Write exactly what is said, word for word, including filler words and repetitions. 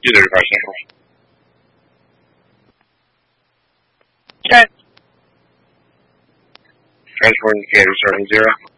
two thirty-five Central. Okay. Transport indicator starting zero.